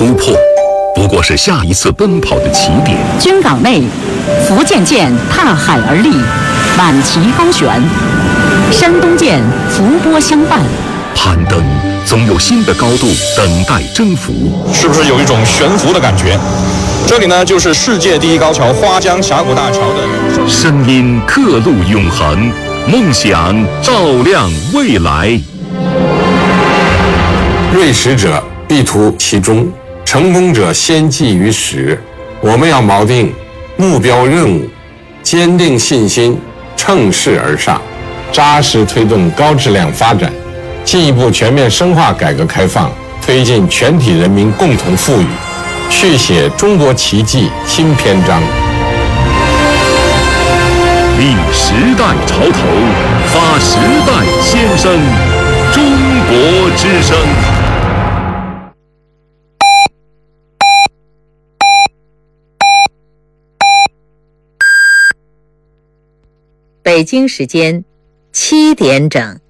突破不过是下一次奔跑的起点。 军港内，福建舰踏海而立，满旗高悬；山东舰伏波相伴。 攀登总有新的高度等待征服， 是不是有一种悬浮的感觉？这里呢，就是世界第一高桥花江峡谷大桥的声音刻录永恒，梦想照亮未来。 锐识者必图其中，成功者先记于始。我们要锚定目标任务，坚定信心，乘势而上，扎实推动高质量发展，进一步全面深化改革开放，推进全体人民共同富裕，续写中国奇迹新篇章。 立时代潮头，发时代先声，中国之声。 北京时间7点整。